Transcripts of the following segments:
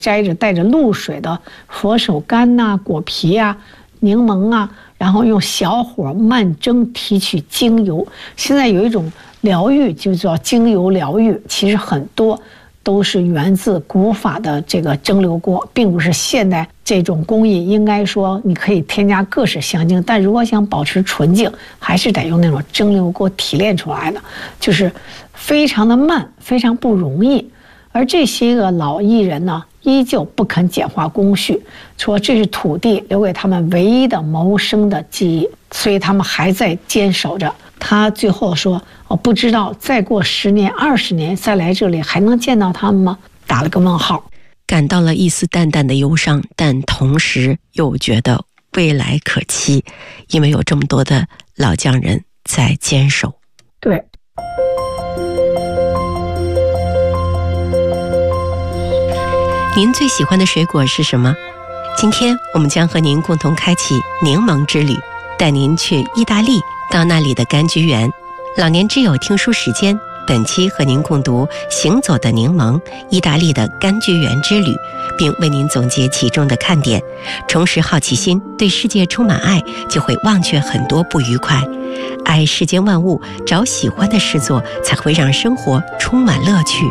摘着带着露水的佛手柑呐、果皮啊、柠檬啊，然后用小火慢蒸提取精油。现在有一种疗愈就叫精油疗愈，其实很多都是源自古法的这个蒸馏锅，并不是现代这种工艺。应该说你可以添加各式香精，但如果想保持纯净，还是得用那种蒸馏锅提炼出来的，就是非常的慢，非常不容易。而这些个老艺人呢，依旧不肯简化工序，说这是土地留给他们唯一的谋生的记忆，所以他们还在坚守着。他最后说：“我不知道再过10年、20年再来这里还能见到他们吗？”打了个问号， 感到了一丝淡淡的忧伤，但同时又觉得未来可期，因为有这么多的老匠人在坚守。 对。 您最喜欢的水果是什么？今天我们将和您共同开启柠檬之旅，带您去意大利，到那里的柑橘园。老年之友听书时间，本期和您共读《行走的柠檬：意大利的柑橘园之旅》，并为您总结其中的看点。重拾好奇心，对世界充满爱，就会忘却很多不愉快。爱世间万物，找喜欢的事做，才会让生活充满乐趣。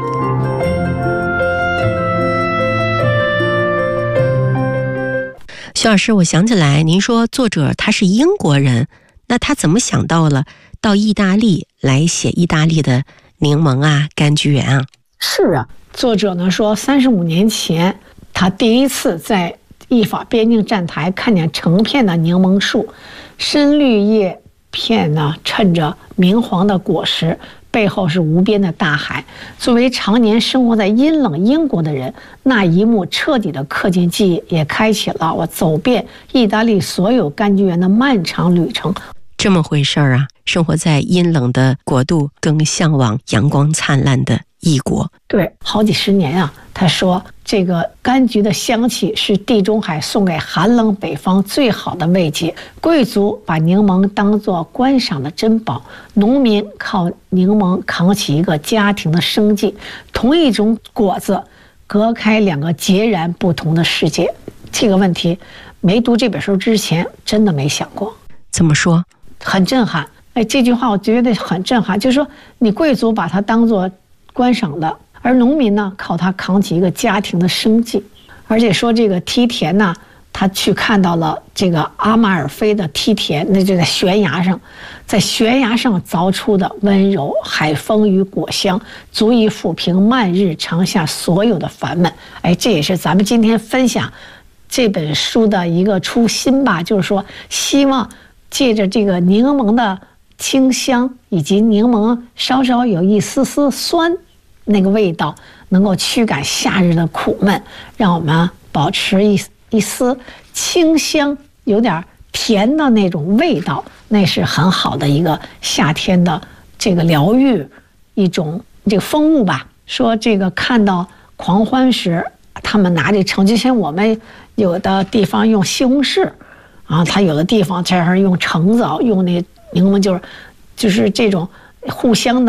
徐老师，我想起来，您说作者他是英国人，那他怎么想到了到意大利来写意大利的柠檬啊、柑橘园啊？ 是啊，作者呢说，35年前他第一次在意法边境站台看见成片的柠檬树，深绿叶片呢衬着明黄的果实，背后是无边的大海。作为常年生活在阴冷英国的人，那一幕彻底的刻进记忆，也开启了我走遍意大利所有柑橘园的漫长旅程。 这么回事儿啊！生活在阴冷的国度，更向往阳光灿烂的异国。 对，好几十年啊，他说这个柑橘的香气是地中海送给寒冷北方最好的慰藉。贵族把柠檬当作观赏的珍宝，农民靠柠檬扛起一个家庭的生计。同一种果子，隔开两个截然不同的世界。这个问题，没读这本书之前真的没想过。 怎么说？ 很震撼。哎，这句话我觉得很震撼，就是说你贵族把它当作观赏的，而农民呢靠它扛起一个家庭的生计。而且说这个梯田呢，他去看到了这个阿马尔菲的梯田，那就在悬崖上，在悬崖上凿出的温柔海风与果香，足以抚平漫日长夏所有的烦闷。哎，这也是咱们今天分享这本书的一个初心吧，就是说希望借着这个柠檬的清香，以及柠檬稍稍有一丝丝酸那个味道，能够驱赶夏日的苦闷，让我们保持一丝清香，有点甜的那种味道，那是很好的一个夏天的这个疗愈一种这个风物吧。说这个看到狂欢时，他们拿这橙，就像我们有的地方用西红柿啊，他有的地方这儿用橙子，用那柠檬，就是这种互相的